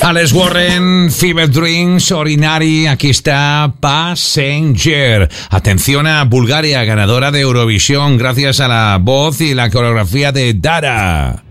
Alex Warren, Fever Dreams, Ordinary, aquí está Passenger. Atención a Bulgaria, ganadora de Eurovisión gracias a la voz y la coreografía de Dara.